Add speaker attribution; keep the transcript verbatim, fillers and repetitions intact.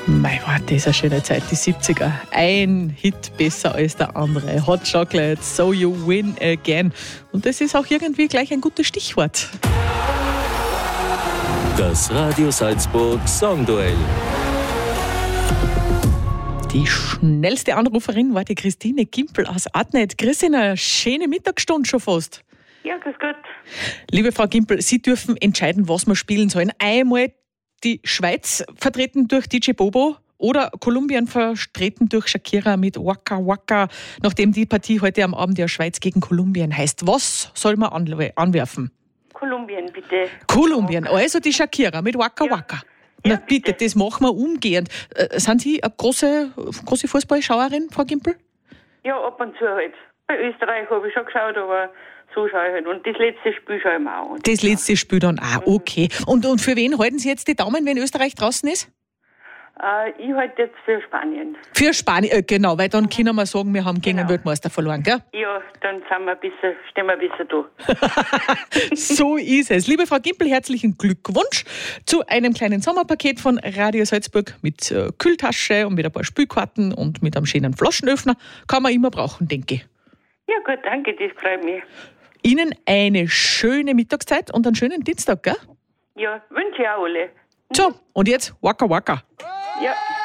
Speaker 1: Mei, war das eine schöne Zeit, die siebziger. Ein Hit besser als der andere. Hot Chocolate, So You Win Again. Und das ist auch irgendwie gleich ein gutes Stichwort.
Speaker 2: Das Radio Salzburg Songduell.
Speaker 1: Die schnellste Anruferin war die Christine Gimpel aus Adnet. Christine, schöne Mittagsstunde schon fast.
Speaker 3: Ja, grüß Gott.
Speaker 1: Liebe Frau Gimpel, Sie dürfen entscheiden, was wir spielen sollen. Einmal die Schweiz vertreten durch D J Bobo oder Kolumbien vertreten durch Shakira mit Waka Waka, nachdem die Partie heute am Abend ja Schweiz gegen Kolumbien heißt. Was soll man anwerfen?
Speaker 3: Kolumbien, bitte.
Speaker 1: Kolumbien, also die Shakira mit Waka
Speaker 3: Ja.
Speaker 1: Waka. Na
Speaker 3: Ja,
Speaker 1: bitte,
Speaker 3: bitte.
Speaker 1: das machen wir umgehend. Äh, sind Sie eine große, große Fußballschauerin, Frau Gimpel?
Speaker 3: Ja, ab und zu halt. Bei Österreich habe ich schon geschaut, aber so schaue ich halt. Und das letzte Spiel schaue ich mir auch an.
Speaker 1: Das letzte Spiel dann auch, okay. Und, und für wen halten Sie jetzt die Daumen, wenn Österreich draußen ist?
Speaker 3: Äh, ich halte jetzt für Spanien.
Speaker 1: Für Spanien, äh, genau, weil dann können wir sagen, wir haben gegen den
Speaker 3: Genau.
Speaker 1: Weltmeister verloren, gell?
Speaker 3: Ja, dann sind wir ein bisschen, stehen wir ein bisschen da.
Speaker 1: So ist es. Liebe Frau Gimpel, herzlichen Glückwunsch zu einem kleinen Sommerpaket von Radio Salzburg mit äh, Kühltasche und mit ein paar Spülkarten und mit einem schönen Flaschenöffner. Kann man immer brauchen, denke ich.
Speaker 3: Ja gut, danke, das freut mich.
Speaker 1: Ihnen eine schöne Mittagszeit und einen schönen Dienstag, gell?
Speaker 3: Ja, wünsche ich auch alle.
Speaker 1: So, und jetzt Waka Waka.
Speaker 3: Ja.